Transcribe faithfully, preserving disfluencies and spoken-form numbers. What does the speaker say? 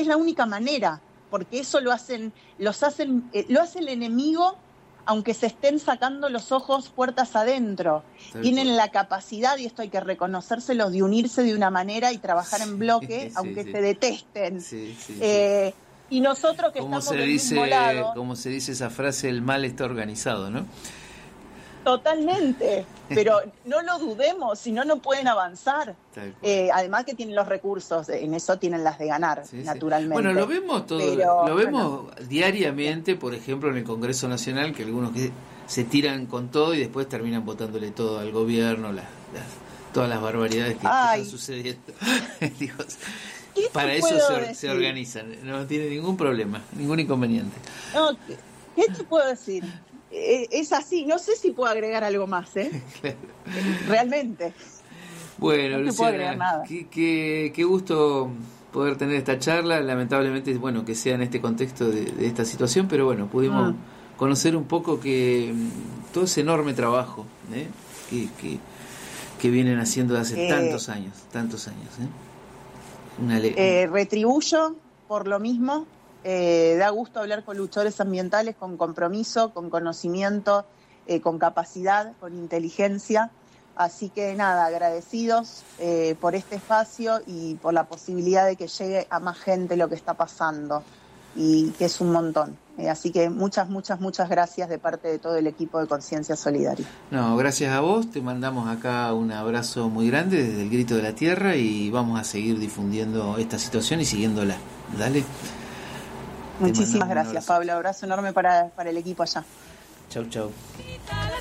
es la única manera, porque eso lo hacen, los hacen, eh, lo hace el enemigo, aunque se estén sacando los ojos puertas adentro. Tal Tienen cual. La capacidad, y esto hay que reconocérselo, de unirse de una manera y trabajar sí, en bloque, sí, aunque sí. se detesten. Sí, sí, eh, sí. Y nosotros que como estamos se del dice, mismo lado... Como se dice esa frase, el mal está organizado, ¿no? Totalmente, pero no lo dudemos, si no, no pueden avanzar. Eh, además que tienen los recursos, en eso tienen las de ganar, sí, naturalmente. Sí. Bueno, lo vemos todo, pero, lo vemos bueno, diariamente, por ejemplo, en el Congreso Nacional, que algunos que se tiran con todo y después terminan votándole todo al gobierno, las, las, todas las barbaridades que, que están sucediendo. Dios, para eso se, se organizan, no tiene ningún problema, ningún inconveniente. No, ¿qué, qué te puedo decir? Es así, no sé si puedo agregar algo más, ¿eh? Claro. Realmente. Bueno, no Luciana, qué, qué, qué gusto poder tener esta charla. Lamentablemente, bueno, que sea en este contexto de, de esta situación, pero bueno, pudimos mm. conocer un poco que todo ese enorme trabajo ¿eh? que, que, que vienen haciendo desde hace eh, tantos años, tantos años. ¿eh? Una ley. Eh, retribuyo por lo mismo. Eh, da gusto hablar con luchadores ambientales con compromiso, con conocimiento, eh, con capacidad, con inteligencia. Así que nada, agradecidos eh, por este espacio y por la posibilidad de que llegue a más gente lo que está pasando, y que es un montón. Eh, así que muchas, muchas, muchas gracias de parte de todo el equipo de Conciencia Solidaria. No, gracias a vos, te mandamos acá un abrazo muy grande desde el Grito de la Tierra y vamos a seguir difundiendo esta situación y siguiéndola. Dale. Muchísimas gracias, Pablo. Abrazo enorme para, para el equipo allá. Chau, chau.